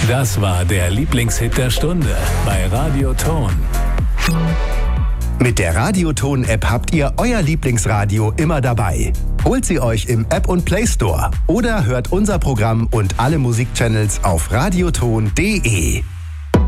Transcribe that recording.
Das war der Lieblingshit der Stunde bei Radio Ton. Mit der Radio Ton App habt ihr euer Lieblingsradio immer dabei. Holt sie euch im App und Play Store oder hört unser Programm und alle Musikchannels auf radioton.de.